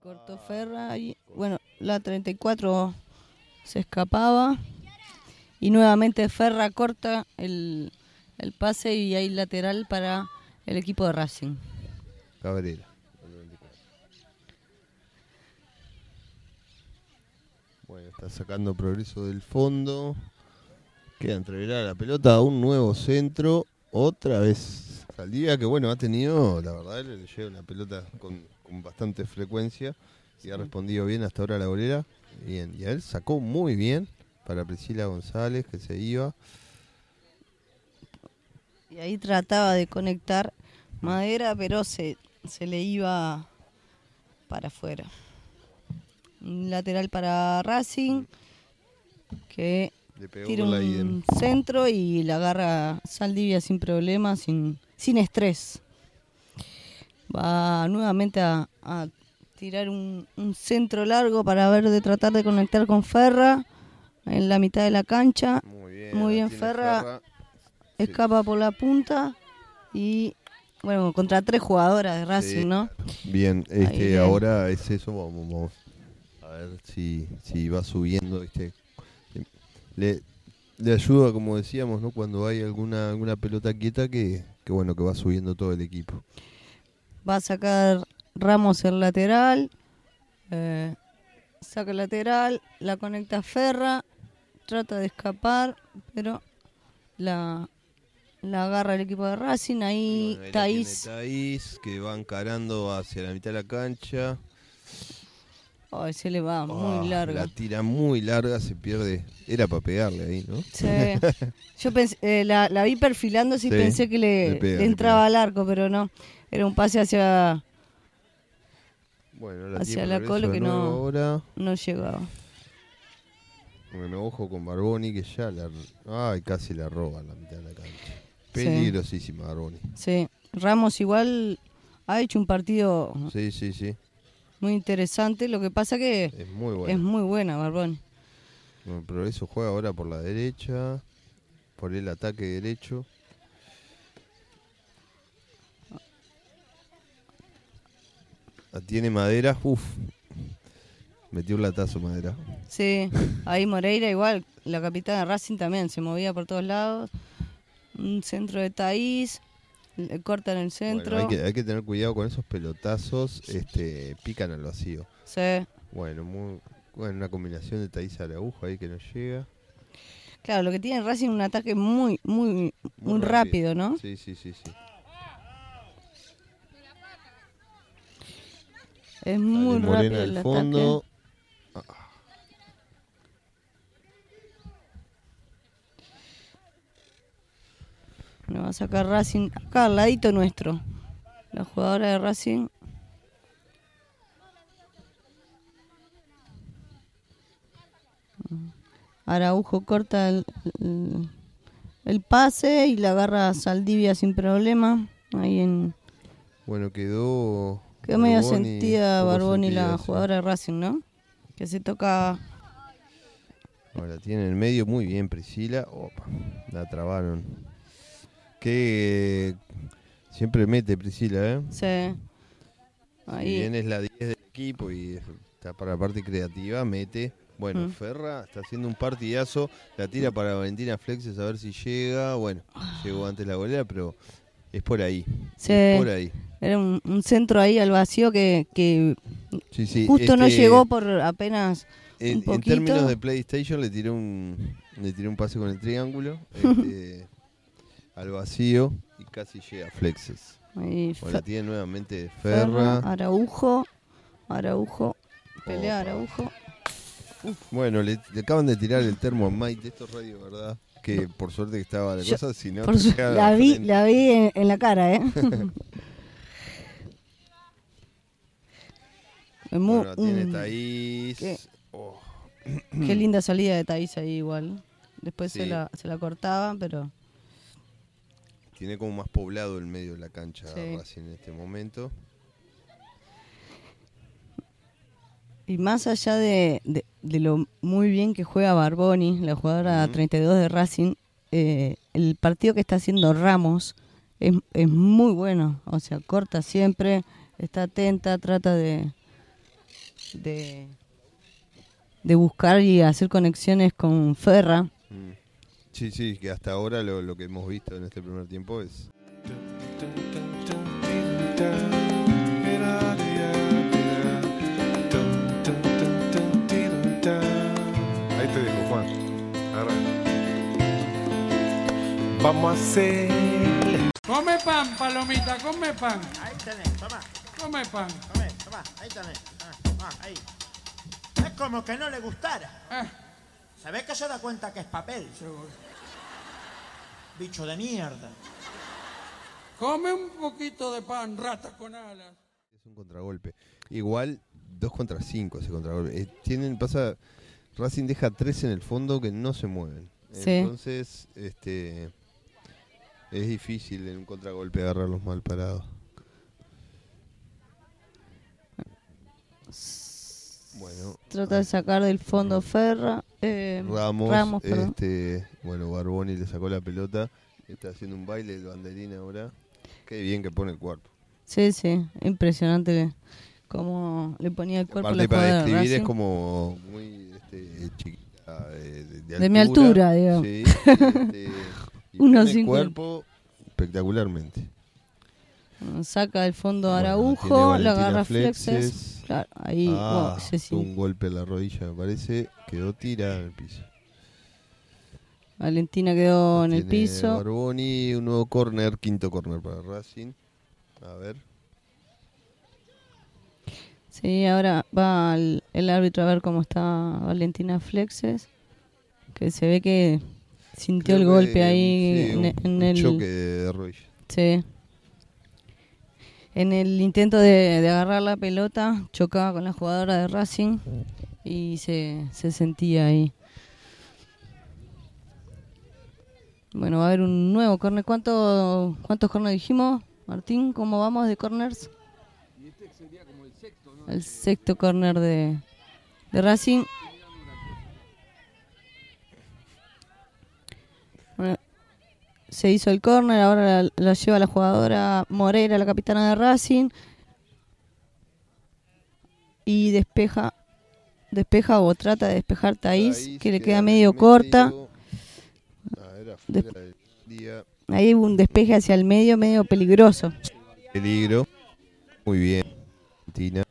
cortó Ferra y bueno, la 34 se escapaba y nuevamente Ferra corta el pase y hay lateral para el equipo de Racing. Cabrera. Bueno, está sacando Progreso del fondo. Queda entreverada la pelota a un nuevo centro. Otra vez Saldivia, que bueno, ha tenido, la verdad, le llega una pelota con bastante frecuencia y ha respondido bien hasta ahora la golera. Bien, y a él sacó muy bien para Priscila González, que se iba. Y ahí trataba de conectar Madera, pero se le iba para afuera. Un lateral para Racing, que tira un centro y la agarra Saldivia sin problemas, sin estrés. Va nuevamente a tirar un centro largo para ver de tratar de conectar con Ferra en la mitad de la cancha. Muy bien Ferra. Escapa por la punta y bueno, contra 3 jugadoras de Racing, sí, ¿no? Bien, ahora es eso, vamos a ver si va subiendo, le ayuda, como decíamos, ¿no? Cuando hay alguna pelota quieta que bueno, que va subiendo todo el equipo. Va a sacar Ramos el lateral, saca el lateral, la conecta Ferra, trata de escapar, pero la agarra el equipo de Racing. Ahí bueno, Thaís, que va encarando hacia la mitad de la cancha. Ay, se le va muy larga. La tira muy larga, se pierde. Era para pegarle ahí, ¿no? Sí. Yo pensé, la vi perfilándose y pensé que le entraba al arco, pero no. Era un pase hacia la Colo que no llegaba. Bueno, ojo con Barboni, que ya casi la roba en la mitad de la cancha. Peligrosísima Barboni. Sí, Ramos igual ha hecho un partido sí. muy interesante. Lo que pasa que es muy buena Barboni. Bueno, Progreso juega ahora por la derecha, por el ataque derecho. Tiene Madera, metió un latazo Madera. Sí, ahí Moreira igual, la capitana de Racing también se movía por todos lados. Un centro de Thaís, le cortan el centro. Bueno, hay que tener cuidado con esos pelotazos, pican al vacío. Sí. Bueno, una combinación de Thaís Araujo ahí que no llega. Claro, lo que tiene Racing es un ataque muy rápido, ¿no? Sí. Es muy rápido el fondo. Ataque. Nos va a sacar Racing acá al ladito nuestro. La jugadora de Racing. Araujo corta el pase y la agarra Saldivia sin problema. Ahí Bueno, quedó medio sentida Barboni, la jugadora de Racing, ¿no? Que se toca. Ahora tiene en el medio muy bien Priscila. La trabaron. Que siempre mete Priscila, ¿eh? Sí. Ahí. Si bien es la 10 del equipo y está para la parte creativa, mete. Bueno, Ferra está haciendo un partidazo. La tira para Valentina Flexes a ver si llega. Bueno, llegó antes la golera, pero es por ahí. Sí. Es por ahí. Era un centro ahí al vacío que justo no llegó por apenas un poquito. En términos de PlayStation le tiré un pase con el triángulo al vacío y casi llega Flexes. Bueno, tiene nuevamente Ferra. Araujo. Pelea Araujo. Bueno, le acaban de tirar el termo a Maite. Esto es radio, ¿verdad? Que por suerte que estaba la cosa, si no... La vi en la cara, ¿eh? Bueno, tiene Thaís. Qué linda salida de Thaís ahí igual. Después se la cortaba, pero... Tiene como más poblado el medio de la cancha Racing en este momento. Y más allá de lo muy bien que juega Barboni, la jugadora 32 de Racing, el partido que está haciendo Ramos es muy bueno. O sea, corta siempre, está atenta, trata de de buscar y hacer conexiones con Ferra. Sí, que hasta ahora lo que hemos visto en este primer tiempo es... Ahí te dejo, Juan. Vamos a hacer. Come pan, palomita, come pan. Ahí tenés, toma, Come pan. toma, ahí tenés. Ahí. Es como que no le gustara. Se ve que se da cuenta que es papel. Bicho de mierda. Come un poquito de pan, rata con alas. Es un contragolpe. Igual 2 contra 5 ese contragolpe. Racing deja 3 en el fondo que no se mueven. Sí. Entonces, es difícil en un contragolpe agarrarlos mal parados. Bueno, Trata de sacar del fondo Ferra. Ramos, perdón. Barboni le sacó la pelota. Está haciendo un baile el banderín ahora. Qué bien que pone el cuerpo. Sí, impresionante cómo le ponía el cuerpo a la Aparte para jugada de describir es Racing. como muy chiquita, De mi altura, digamos. Sí, y Unos pone el 50. cuerpo espectacularmente. Saca del fondo Bueno, Araujo, tiene lo Valentina agarra Flexes. Flexes. Claro, ahí, sí. Un golpe en la rodilla, me parece. Quedó tirada en el piso. Valentina quedó en el Tiene piso. Barboni, un nuevo córner, quinto córner para Racing. A ver. Sí, ahora va el árbitro a ver cómo está Valentina Flexes. Que se ve que sintió Creo el que, golpe ahí sí, en un el choque de rodilla. Sí. En el intento de agarrar la pelota, chocaba con la jugadora de Racing y se sentía ahí. Bueno, va a haber un nuevo córner. ¿Cuántos córner dijimos, Martín? ¿Cómo vamos de córners? Y este sería como el sexto, ¿no? El sexto córner de Racing. Bueno, se hizo el córner, ahora lo lleva la jugadora Moreira, la capitana de Racing. Y despeja o trata de despejar Thaís, que le queda medio corta. Afuera del día. Ahí hay un despeje hacia el medio peligroso. Peligro. Muy bien. Argentina.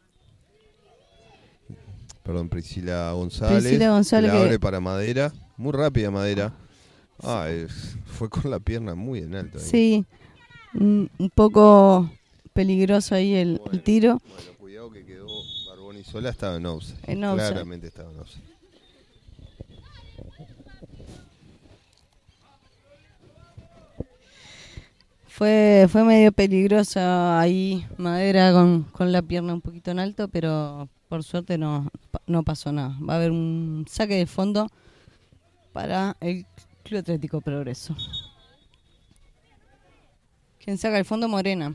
Perdón, Priscila González. La abre para Madera. Muy rápida Madera. Fue con la pierna muy en alto. Ahí. Sí, un poco peligroso ahí el tiro. Bueno, cuidado que quedó Barboni sola, estaba en offside. En offside. Claramente estaba en offside. Fue medio peligrosa ahí Madera con la pierna un poquito en alto, pero por suerte no pasó nada. Va a haber un saque de fondo para el Club Atlético Progreso. ¿Quién saca el fondo? Morena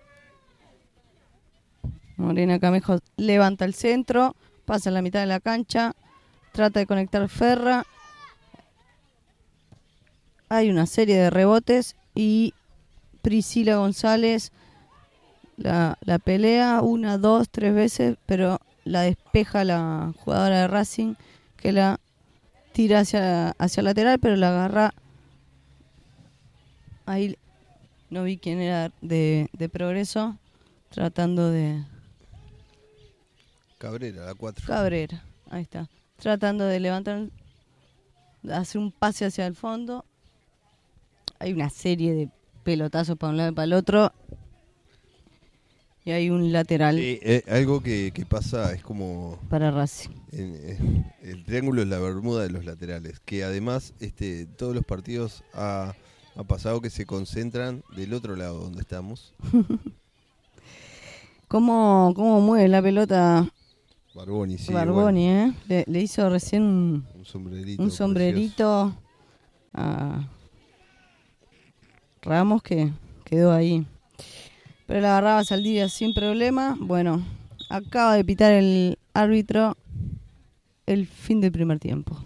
Camejo levanta el centro, pasa en la mitad de la cancha, trata de conectar Ferra. Hay una serie de rebotes y Priscila González la pelea 1, 2, 3 veces, pero la despeja la jugadora de Racing, que la tira hacia el lateral, pero la agarra. Ahí no vi quién era de Progreso, tratando de... Cabrera, la 4. Cabrera, ahí está. Tratando de levantar, de hacer un pase hacia el fondo. Hay una serie de pelotazos para un lado y para el otro. Y hay un lateral algo que pasa es como... para Racing. El triángulo es la bermuda de los laterales. Que además todos los partidos ha pasado que se concentran del otro lado donde estamos. ¿Cómo mueve la pelota Barboni, sí. Barboni, bueno. Le hizo recién un sombrerito a Ramos, que quedó ahí. Pero la agarraba Saldivia sin problema. Bueno, acaba de pitar el árbitro el fin del primer tiempo.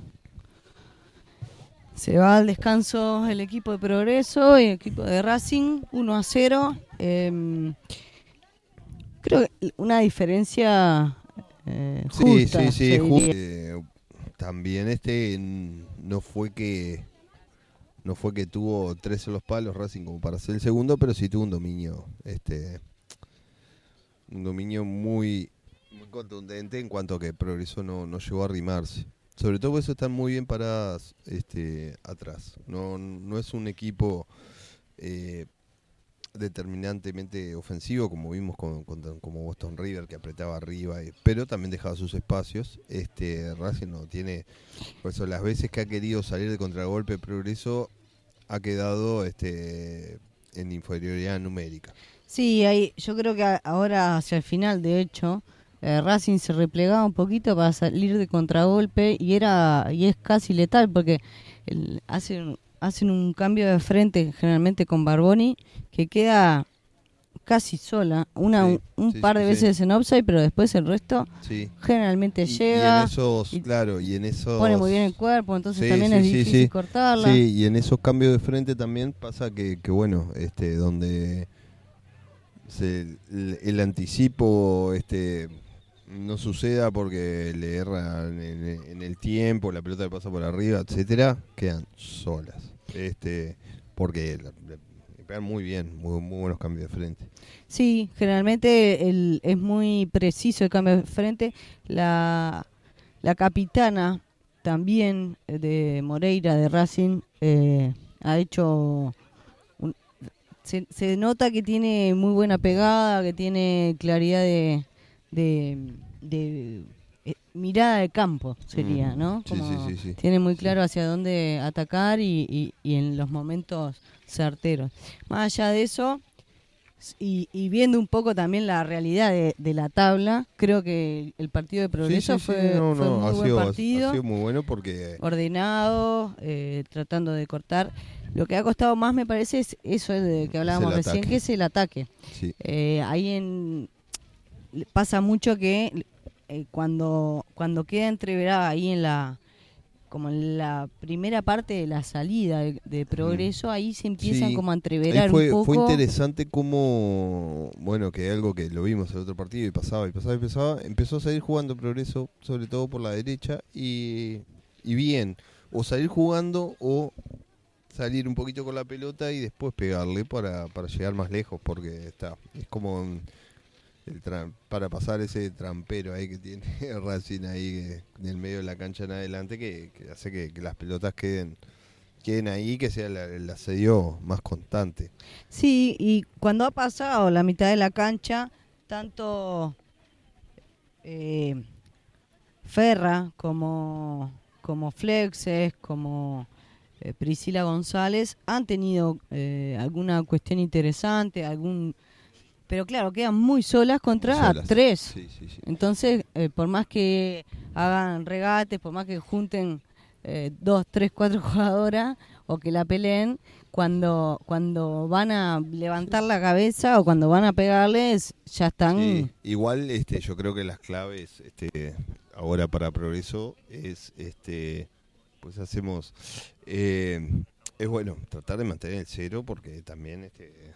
Se va al descanso el equipo de Progreso y el equipo de Racing, 1-0. Creo que una diferencia justa. Sí, se diría. también no fue que tuvo 3 en los palos Racing como para ser el segundo, pero sí tuvo un dominio muy, muy contundente en cuanto a que Progreso no llegó a arrimarse. Sobre todo por eso están muy bien paradas atrás. No es un equipo determinantemente ofensivo como vimos como Boston River, que apretaba arriba, pero también dejaba sus espacios. Racing no tiene, por eso las veces que ha querido salir de contragolpe Progreso ha quedado en inferioridad numérica. Sí, yo creo que ahora hacia el final, de hecho, Racing se replegaba un poquito para salir de contragolpe y es casi letal porque hacen un cambio de frente generalmente con Barboni que queda casi sola, un par de veces en offside, pero después el resto generalmente llega. Y en esos pone muy bien el cuerpo, entonces también es difícil cortarla. Sí, y en esos cambios de frente también pasa que bueno, donde el anticipo no suceda porque le erra en el tiempo, la pelota le pasa por arriba, etcétera, quedan solas. Porque le pegan muy bien, muy buenos cambios de frente. Sí, generalmente es muy preciso el cambio de frente. La capitana también de Moreira, de Racing, ha hecho... Se nota que tiene muy buena pegada, que tiene claridad de mirada de campo, sería, ¿no? Como sí. Tiene muy claro hacia dónde atacar y en los momentos certeros. Más allá de eso, y viendo un poco también la realidad de la tabla, creo que el partido de Progreso fue un muy buen partido. Ha sido muy bueno porque... ordenado, tratando de cortar. Lo que ha costado más, me parece, es eso de que hablábamos recién, que es el ataque. Sí. Ahí pasa mucho que cuando queda entreverada ahí en la primera parte de la salida de Progreso, ahí se empiezan como a entreverar un poco. Fue interesante como, bueno, que algo que lo vimos en el otro partido y pasaba, empezó a salir jugando Progreso, sobre todo por la derecha, y bien, o salir jugando o salir un poquito con la pelota y después pegarle para llegar más lejos, porque es como para pasar ese trampero ahí que tiene Racing ahí en el medio de la cancha en adelante, que hace que las pelotas queden ahí, que sea el asedio más constante. Sí, y cuando ha pasado la mitad de la cancha, tanto Ferra como Flexes, como Priscila González han tenido alguna cuestión interesante, pero claro, quedan muy solas contra 3. Sí. Entonces, por más que hagan regates, por más que junten 2, 3, 4 jugadoras o que la peleen, cuando van a levantar la cabeza o cuando van a pegarles, ya están... Sí. Igual yo creo que las claves ahora para Progreso es pues hacemos es bueno tratar de mantener el cero, porque también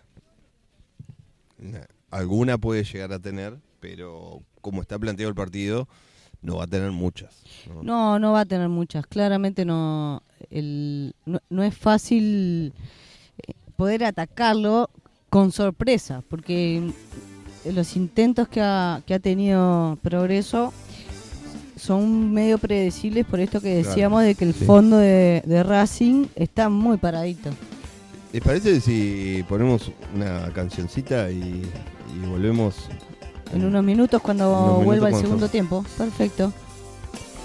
alguna puede llegar a tener, pero como está planteado el partido no va a tener muchas, ¿no? No va a tener muchas, claramente no es fácil poder atacarlo con sorpresa, porque los intentos que ha tenido Progreso son medio predecibles, por esto que decíamos, de que el fondo de Racing está muy paradito. ¿Les parece si ponemos una cancioncita y volvemos en unos minutos cuando vuelva el segundo tiempo? Perfecto.